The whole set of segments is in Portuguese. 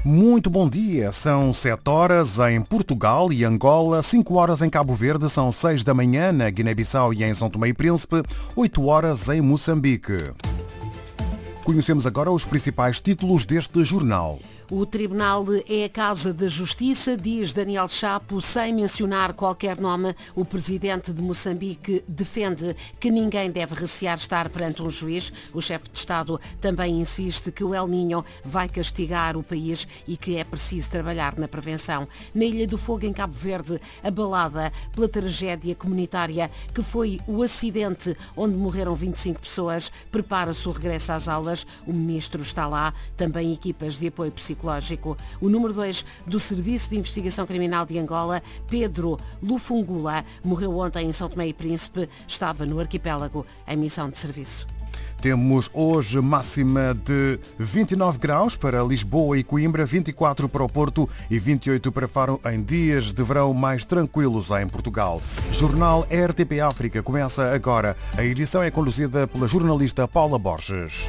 Muito bom dia, são 7 horas em Portugal e Angola, 5 horas em Cabo Verde, são 6 da manhã na Guiné-Bissau e em São Tomé e Príncipe, 8 horas em Moçambique. Conhecemos agora os principais títulos deste jornal. O Tribunal é a Casa da Justiça, diz Daniel Chapo, sem mencionar qualquer nome. O presidente de Moçambique defende que ninguém deve recear estar perante um juiz. O chefe de Estado também insiste que o El Niño vai castigar o país e que é preciso trabalhar na prevenção. Na Ilha do Fogo, em Cabo Verde, abalada pela tragédia comunitária que foi o acidente onde morreram 25 pessoas, prepara-se o regresso às aulas. O ministro está lá, também equipas de apoio psicológico. O número 2 do Serviço de Investigação Criminal de Angola, Pedro Lufungula, morreu ontem em São Tomé e Príncipe, estava no arquipélago em missão de serviço. Temos hoje máxima de 29 graus para Lisboa e Coimbra, 24 para o Porto e 28 para Faro, em dias de verão mais tranquilos em Portugal. Jornal RTP África começa agora. A edição é conduzida pela jornalista Paula Borges.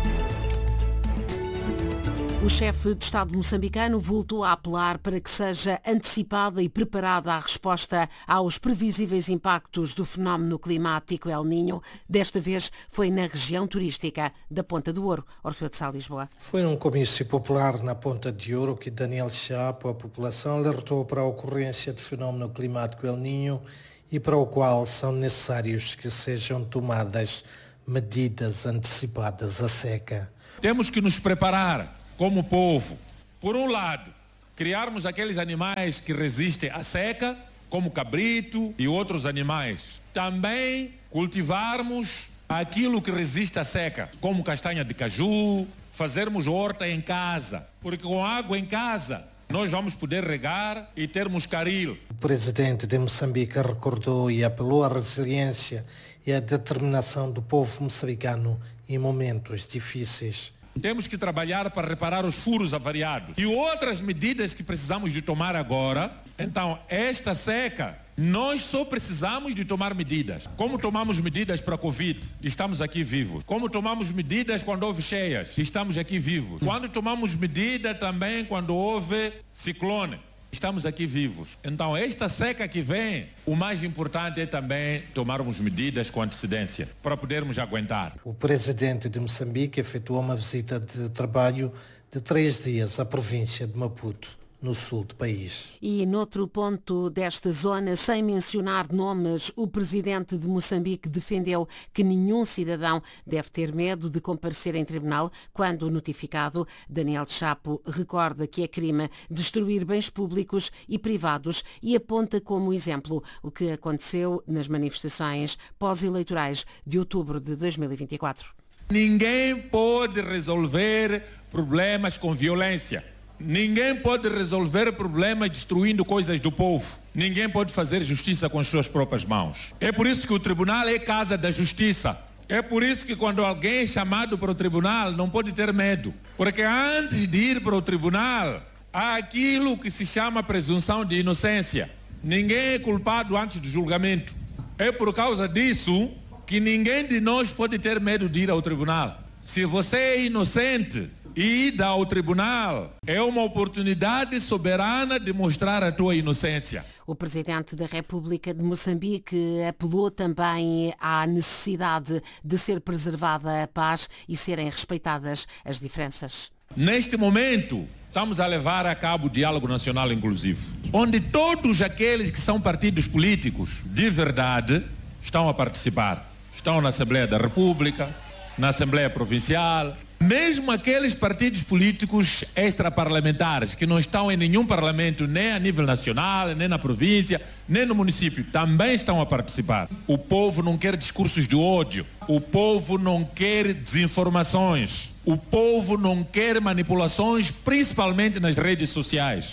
O chefe de Estado moçambicano voltou a apelar para que seja antecipada e preparada a resposta aos previsíveis impactos do fenómeno climático El Niño. Desta vez foi na região turística da Ponta do Ouro. Orfeu de Sá, Lisboa. Foi num comício popular na Ponta de Ouro que Daniel Chapo, a população, alertou para a ocorrência de fenómeno climático El Niño e para o qual são necessários que sejam tomadas medidas antecipadas à seca. Temos que nos preparar como povo, por um lado, criarmos aqueles animais que resistem à seca, como cabrito e outros animais. Também cultivarmos aquilo que resiste à seca, como castanha de caju, fazermos horta em casa, porque com água em casa nós vamos poder regar e termos caril. O presidente de Moçambique recordou e apelou à resiliência e à determinação do povo moçambicano em momentos difíceis. Temos que trabalhar para reparar os furos avariados e outras medidas que precisamos de tomar agora. Então, esta seca, nós só precisamos de tomar medidas. Como tomamos medidas para a Covid, estamos aqui vivos. Como tomamos medidas quando houve cheias, estamos aqui vivos. Quando tomamos medida também quando houve ciclone, estamos aqui vivos. Então, esta seca que vem, o mais importante é também tomarmos medidas com antecedência para podermos aguentar. O presidente de Moçambique efetuou uma visita de trabalho de 3 dias à província de Maputo, no sul do país. E noutro ponto desta zona, sem mencionar nomes, o presidente de Moçambique defendeu que nenhum cidadão deve ter medo de comparecer em tribunal quando notificado. Daniel Chapo recorda que é crime destruir bens públicos e privados e aponta como exemplo o que aconteceu nas manifestações pós-eleitorais de outubro de 2024. Ninguém pode resolver problemas com violência. Ninguém pode resolver problemas destruindo coisas do povo. Ninguém pode fazer justiça com as suas próprias mãos. É por isso que o tribunal é casa da justiça. É por isso que quando alguém é chamado para o tribunal não pode ter medo. Porque antes de ir para o tribunal, há aquilo que se chama presunção de inocência. Ninguém é culpado antes do julgamento. É por causa disso que ninguém de nós pode ter medo de ir ao tribunal. Se você é inocente, e ir ao tribunal é uma oportunidade soberana de mostrar a tua inocência. O presidente da República de Moçambique apelou também à necessidade de ser preservada a paz e serem respeitadas as diferenças. Neste momento, estamos a levar a cabo o diálogo nacional inclusivo, onde todos aqueles que são partidos políticos de verdade estão a participar. Estão na Assembleia da República, na Assembleia Provincial. Mesmo aqueles partidos políticos extraparlamentares que não estão em nenhum parlamento, nem a nível nacional, nem na província, nem no município, também estão a participar. O povo não quer discursos de ódio. O povo não quer desinformações. O povo não quer manipulações, principalmente nas redes sociais.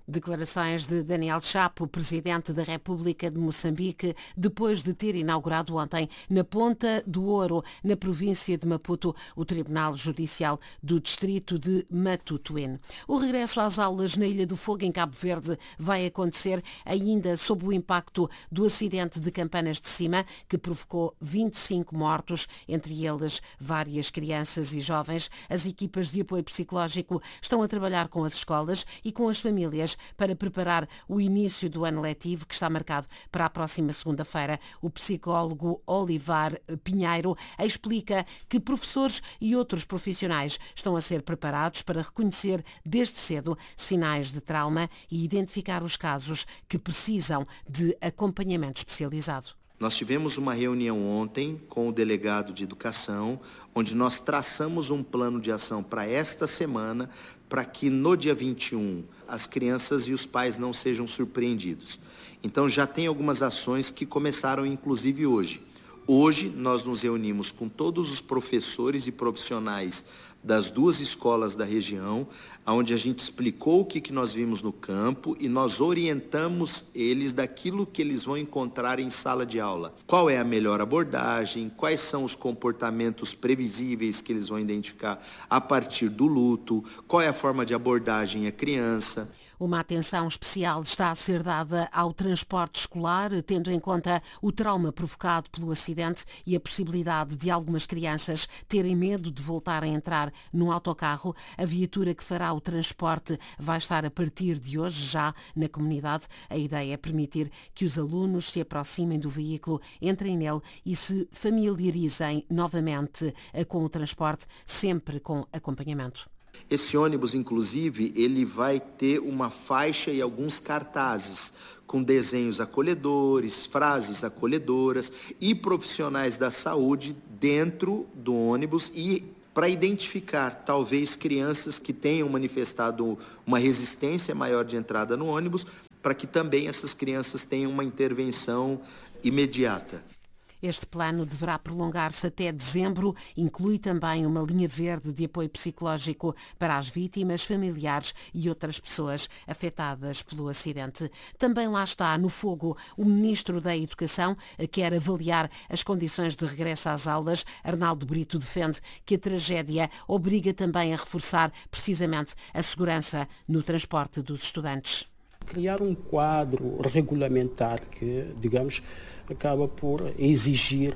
Declarações de Daniel Chapo, presidente da República de Moçambique, depois de ter inaugurado ontem na Ponta do Ouro, na província de Maputo, o Tribunal Judicial do Distrito de Matutuene. O regresso às aulas na Ilha do Fogo, em Cabo Verde, vai acontecer ainda sob o impacto do acidente de Campanas de Cima, que provocou 25 mortos, entre eles várias crianças e jovens. As equipas de apoio psicológico estão a trabalhar com as escolas e com as famílias para preparar o início do ano letivo, que está marcado para a próxima segunda-feira. O psicólogo Olivar Pinheiro explica que professores e outros profissionais estão a ser preparados para reconhecer desde cedo sinais de trauma e identificar os casos que precisam de acompanhamento especializado. Nós tivemos uma reunião ontem com o delegado de educação, onde nós traçamos um plano de ação para esta semana, para que no dia 21 as crianças e os pais não sejam surpreendidos. Então já tem algumas ações que começaram inclusive hoje. Hoje nós nos reunimos com todos os professores e profissionais das duas escolas da região, onde a gente explicou o que nós vimos no campo e nós orientamos eles daquilo que eles vão encontrar em sala de aula. Qual é a melhor abordagem, quais são os comportamentos previsíveis que eles vão identificar a partir do luto, qual é a forma de abordagem à criança. Uma atenção especial está a ser dada ao transporte escolar, tendo em conta o trauma provocado pelo acidente e a possibilidade de algumas crianças terem medo de voltar a entrar num autocarro. A viatura que fará o transporte vai estar a partir de hoje já na comunidade. A ideia é permitir que os alunos se aproximem do veículo, entrem nele e se familiarizem novamente com o transporte, sempre com acompanhamento. Esse ônibus, inclusive, ele vai ter uma faixa e alguns cartazes com desenhos acolhedores, frases acolhedoras e profissionais da saúde dentro do ônibus e para identificar talvez crianças que tenham manifestado uma resistência maior de entrada no ônibus, para que também essas crianças tenham uma intervenção imediata. Este plano deverá prolongar-se até dezembro, inclui também uma linha verde de apoio psicológico para as vítimas, familiares e outras pessoas afetadas pelo acidente. Também lá está, no fogo, o Ministro da Educação quer avaliar as condições de regresso às aulas. Arnaldo Brito defende que a tragédia obriga também a reforçar precisamente a segurança no transporte dos estudantes. Criar um quadro regulamentar que, digamos, acaba por exigir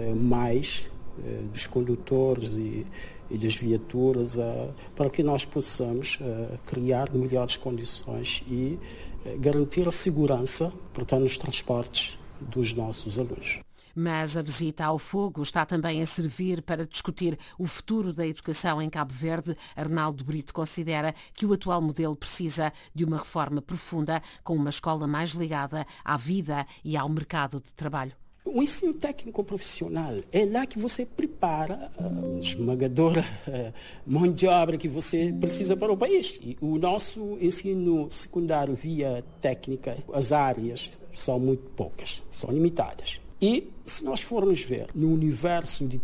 mais dos condutores e das viaturas para que nós possamos criar melhores condições e garantir a segurança, portanto, nos transportes dos nossos alunos. Mas a visita ao fogo está também a servir para discutir o futuro da educação em Cabo Verde. Arnaldo Brito considera que o atual modelo precisa de uma reforma profunda, com uma escola mais ligada à vida e ao mercado de trabalho. O ensino técnico profissional é lá que você prepara a esmagadora mão de obra que você precisa para o país. E o nosso ensino secundário via técnica, as áreas são muito poucas, são limitadas. E se nós formos ver no universo de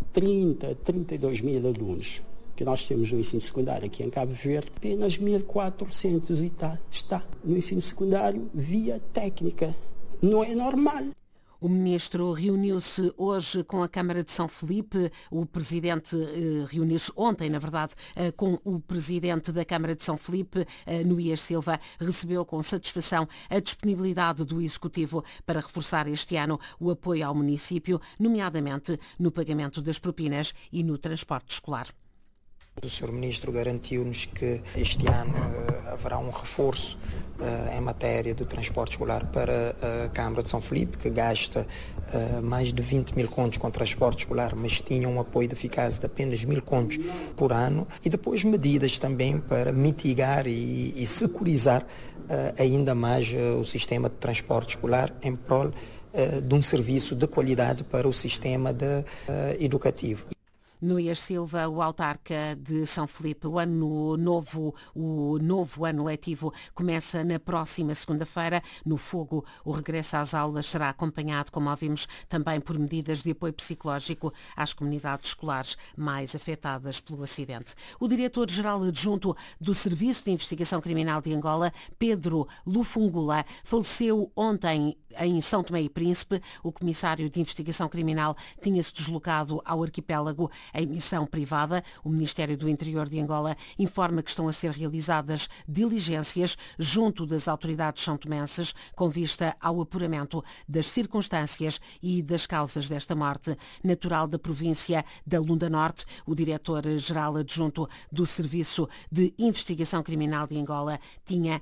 32 mil alunos que nós temos no ensino secundário aqui em Cabo Verde, apenas 1.400 e tal está no ensino secundário via técnica. Não é normal. O ministro reuniu-se hoje com a Câmara de São Felipe. O presidente reuniu-se ontem, na verdade, com o presidente da Câmara de São Felipe, Noías Silva. Recebeu com satisfação a disponibilidade do Executivo para reforçar este ano o apoio ao município, nomeadamente no pagamento das propinas e no transporte escolar. O Sr. Ministro garantiu-nos que este ano haverá um reforço em matéria de transporte escolar para a Câmara de São Felipe, que gasta mais de 20 mil contos com transporte escolar, mas tinha um apoio de eficácia de apenas 1.000 contos por ano, e depois medidas também para mitigar e securizar ainda mais o sistema de transporte escolar em prol de um serviço de qualidade para o sistema educativo. Núñez Silva, o autarca de São Filipe. O novo ano letivo começa na próxima segunda-feira. No Fogo, o regresso às aulas será acompanhado, como ouvimos, também por medidas de apoio psicológico às comunidades escolares mais afetadas pelo acidente. O diretor-geral adjunto do Serviço de Investigação Criminal de Angola, Pedro Lufungula, faleceu ontem em São Tomé e Príncipe. O comissário de Investigação Criminal tinha-se deslocado ao arquipélago em missão privada. O Ministério do Interior de Angola informa que estão a ser realizadas diligências junto das autoridades são-tomenses com vista ao apuramento das circunstâncias e das causas desta morte. Natural da província da Lunda Norte, o diretor-geral adjunto do Serviço de Investigação Criminal de Angola tinha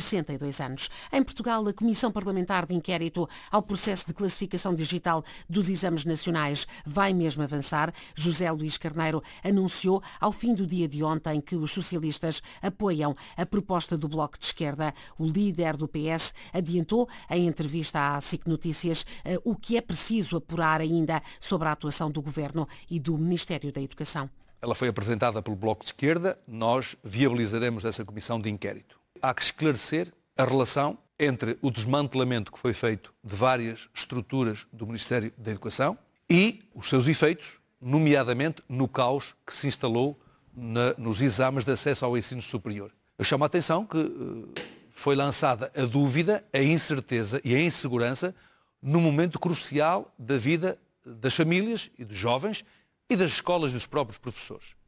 62 anos. Em Portugal, a Comissão Parlamentar de Inquérito ao processo de classificação digital dos exames nacionais vai mesmo avançar. José Luís Carneiro anunciou ao fim do dia de ontem que os socialistas apoiam a proposta do Bloco de Esquerda. O líder do PS adiantou em entrevista à SIC Notícias o que é preciso apurar ainda sobre a atuação do Governo e do Ministério da Educação. Ela foi apresentada pelo Bloco de Esquerda, nós viabilizaremos essa comissão de inquérito. Há que esclarecer a relação entre o desmantelamento que foi feito de várias estruturas do Ministério da Educação e os seus efeitos, nomeadamente no caos que se instalou nos exames de acesso ao ensino superior. Eu chamo a atenção que foi lançada a dúvida, a incerteza e a insegurança no momento crucial da vida das famílias e dos jovens e das escolas e dos próprios professores.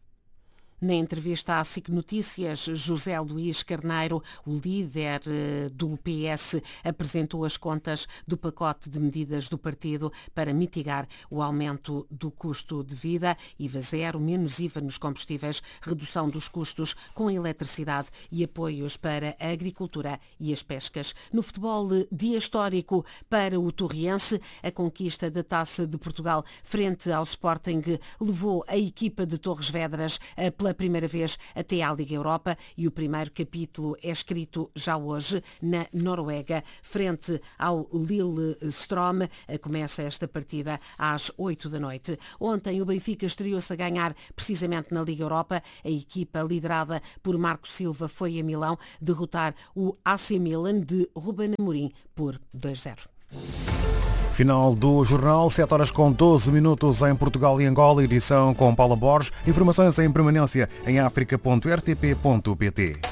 Na entrevista à SIC Notícias, José Luís Carneiro, o líder do PS, apresentou as contas do pacote de medidas do partido para mitigar o aumento do custo de vida, IVA zero, menos IVA nos combustíveis, redução dos custos com a eletricidade e apoios para a agricultura e as pescas. No futebol, dia histórico para o Torriense, a conquista da Taça de Portugal frente ao Sporting levou a equipa de Torres Vedras pela primeira vez até à Liga Europa e o primeiro capítulo é escrito já hoje na Noruega, frente ao Lillestrøm. Começa esta partida às 8 da noite. Ontem o Benfica estreou-se a ganhar precisamente na Liga Europa. A equipa liderada por Marco Silva foi a Milão derrotar o AC Milan de Ruben Amorim por 2-0. Final do jornal, 7h12 em Portugal e Angola, edição com Paula Borges. Informações em permanência em africa.rtp.pt.